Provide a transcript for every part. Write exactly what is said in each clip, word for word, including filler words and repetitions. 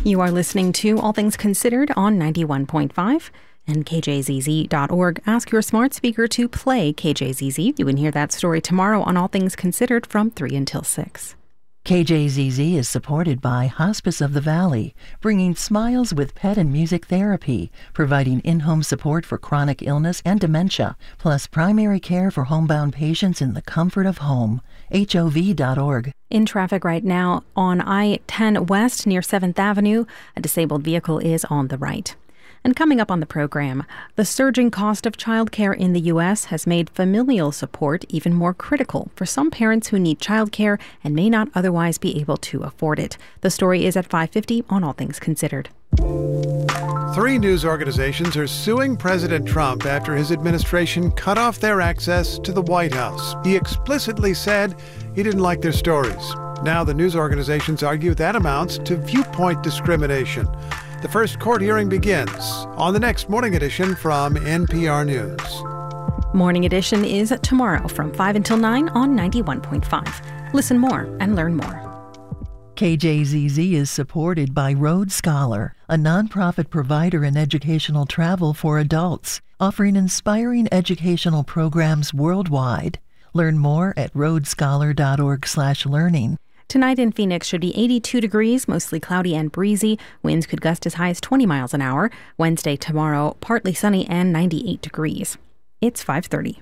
You are listening to All Things Considered on ninety-one point five and K J Z Z dot org. Ask your smart speaker to play K J Z Z. You can hear that story tomorrow on All Things Considered from three until six. K J Z Z is supported by Hospice of the Valley, bringing smiles with pet and music therapy, providing in-home support for chronic illness and dementia, plus primary care for homebound patients in the comfort of home. H O V dot org. In traffic right now on I ten West near seventh Avenue, a disabled vehicle is on the right. And coming up on the program, the surging cost of childcare in the U S has made familial support even more critical for some parents who need childcare and may not otherwise be able to afford it. The story is at five fifty on All Things Considered. Three news organizations are suing President Trump after his administration cut off their access to the White House. He explicitly said he didn't like their stories. Now the news organizations argue that amounts to viewpoint discrimination. The first court hearing begins on the next Morning Edition from N P R News. Morning Edition is tomorrow from five until nine on ninety-one point five. Listen more and learn more. K J Z Z is supported by Road Scholar, a nonprofit provider in educational travel for adults, offering inspiring educational programs worldwide. Learn more at road scholar dot org slash learning. Tonight in Phoenix should be eighty-two degrees, mostly cloudy and breezy. Winds could gust as high as twenty miles an hour. Wednesday, tomorrow, partly sunny and ninety-eight degrees. It's five thirty.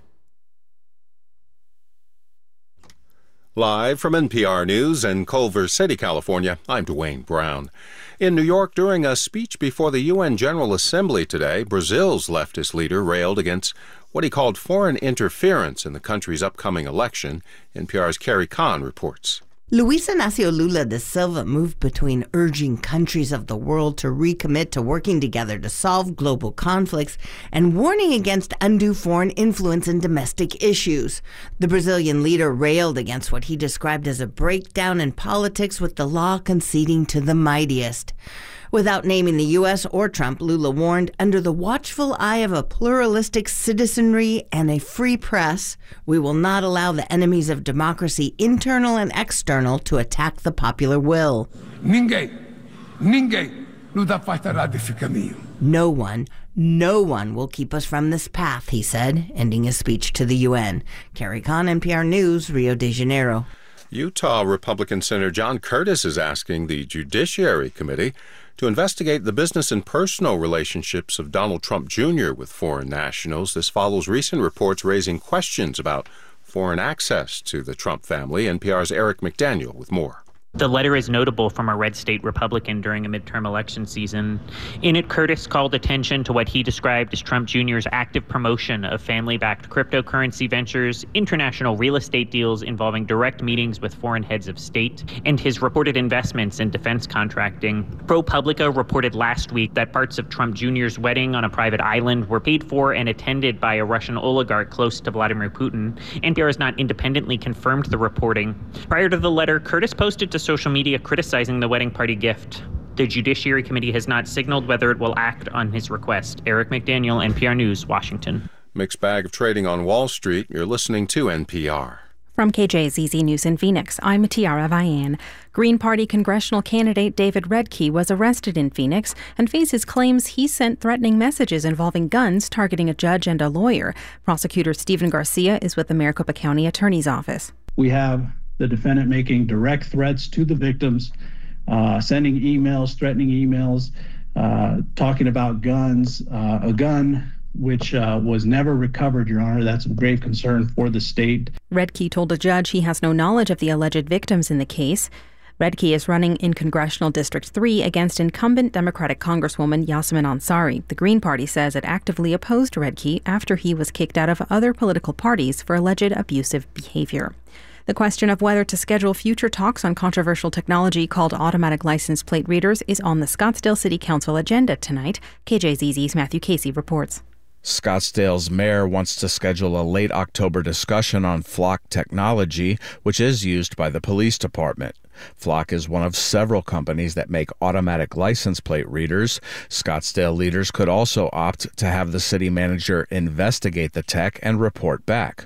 Live from N P R News in Culver City, California, I'm Dwayne Brown. In New York, during a speech before the U N General Assembly today, Brazil's leftist leader railed against what he called foreign interference in the country's upcoming election. N P R's Carrie Kahn reports. Luiz Inácio Lula da Silva moved between urging countries of the world to recommit to working together to solve global conflicts and warning against undue foreign influence in domestic issues. The Brazilian leader railed against what he described as a breakdown in politics, with the law conceding to the mightiest. Without naming the U S or Trump, Lula warned, under the watchful eye of a pluralistic citizenry and a free press, we will not allow the enemies of democracy, internal and external, to attack the popular will. Ninguém, ninguém nos afastará desse caminho. No one, no one will keep us from this path, he said, ending his speech to the U N. Carrie Kahn, N P R News, Rio de Janeiro. Utah Republican Senator John Curtis is asking the Judiciary Committee to investigate the business and personal relationships of Donald Trump Junior with foreign nationals. This follows recent reports raising questions about foreign access to the Trump family. N P R's Eric McDaniel with more. The letter is notable from a red state Republican during a midterm election season. In it, Curtis called attention to what he described as Trump Junior's active promotion of family-backed cryptocurrency ventures, international real estate deals involving direct meetings with foreign heads of state, and his reported investments in defense contracting. ProPublica reported last week that parts of Trump Junior's wedding on a private island were paid for and attended by a Russian oligarch close to Vladimir Putin. N P R has not independently confirmed the reporting. Prior to the letter, Curtis posted to social media criticizing the wedding party gift. The Judiciary Committee has not signaled whether it will act on his request. Eric McDaniel, N P R News, Washington. Mixed bag of trading on Wall Street. You're listening to N P R. From K J Z Z News in Phoenix, I'm Tiara Vian. Green Party congressional candidate David Redke was arrested in Phoenix and faces claims he sent threatening messages involving guns targeting a judge and a lawyer. Prosecutor Stephen Garcia is with the Maricopa County Attorney's Office. We have the defendant making direct threats to the victims, uh, sending emails, threatening emails, uh, talking about guns, uh, a gun which uh, was never recovered, Your Honor. That's of grave concern for the state. Redke told a judge he has no knowledge of the alleged victims in the case. Redke is running in Congressional District three against incumbent Democratic Congresswoman Yasmin Ansari. The Green Party says it actively opposed Redke after he was kicked out of other political parties for alleged abusive behavior. The question of whether to schedule future talks on controversial technology called automatic license plate readers is on the Scottsdale City Council agenda tonight. K J Z Z's Matthew Casey reports. Scottsdale's mayor wants to schedule a late October discussion on Flock technology, which is used by the police department. Flock is one of several companies that make automatic license plate readers. Scottsdale leaders could also opt to have the city manager investigate the tech and report back.